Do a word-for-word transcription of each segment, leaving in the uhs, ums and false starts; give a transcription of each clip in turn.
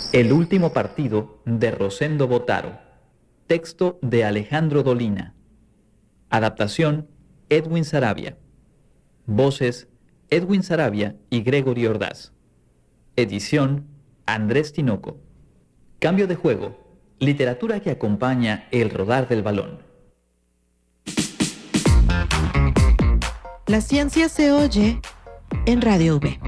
El último partido de Rosendo Botaro. Texto de Alejandro Dolina. Adaptación Edwin Sarabia. Voces Edwin Sarabia y Gregory Ordaz. Edición Andrés Tinoco. Cambio de juego. Literatura que acompaña el rodar del balón. La ciencia se oye en Radio V.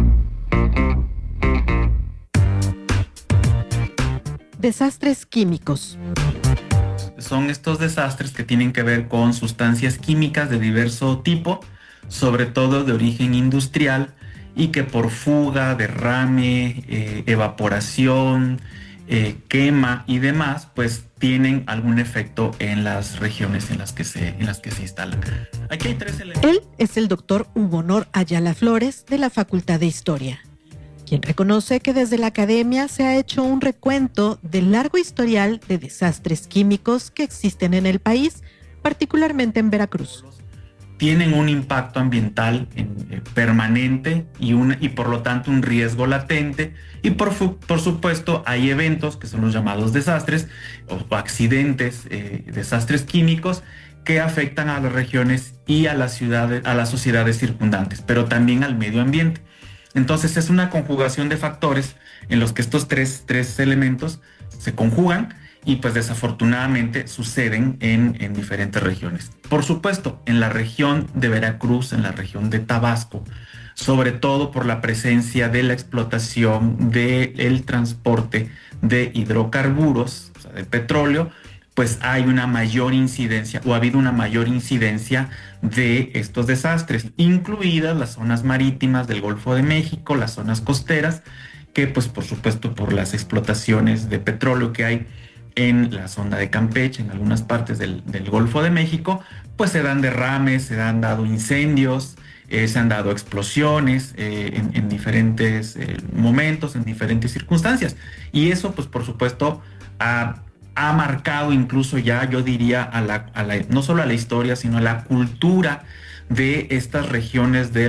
Desastres químicos. Son estos desastres que tienen que ver con sustancias químicas de diverso tipo, sobre todo de origen industrial, y que por fuga, derrame, eh, evaporación, eh, quema y demás, pues tienen algún efecto en las regiones en las que se, en las que se instalan. Aquí hay tres elementos. Él es el doctor Hugo Honor Ayala Flores de la Facultad de Historia, quien reconoce que desde la academia se ha hecho un recuento del largo historial de desastres químicos que existen en el país, particularmente en Veracruz. Tienen un impacto ambiental en, eh, permanente y, una, y por lo tanto un riesgo latente, y por, por supuesto hay eventos que son los llamados desastres o, o accidentes, eh, desastres químicos que afectan a las regiones y a las ciudades, a las sociedades circundantes, pero también al medio ambiente. Entonces es una conjugación de factores en los que estos tres, tres elementos se conjugan y pues desafortunadamente suceden en, en diferentes regiones. Por supuesto, en la región de Veracruz, en la región de Tabasco, sobre todo por la presencia de la explotación del transporte de hidrocarburos, o sea, de petróleo, pues hay una mayor incidencia o ha habido una mayor incidencia de estos desastres, incluidas las zonas marítimas del Golfo de México, las zonas costeras, que pues por supuesto por las explotaciones de petróleo que hay en la zona de Campeche, en algunas partes del, del Golfo de México, pues se dan derrames, se han dado incendios, eh, se han dado explosiones eh, en, en diferentes eh, momentos, en diferentes circunstancias. Y eso pues por supuesto ha... ha marcado incluso ya, yo diría, a la, a la, no solo a la historia, sino a la cultura de estas regiones de